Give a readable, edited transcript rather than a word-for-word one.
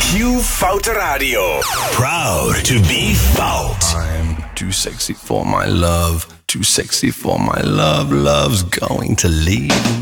Q Foute Radio. Proud to be Fout. I'm too sexy for my love. Too sexy for my love. Love's going to leave.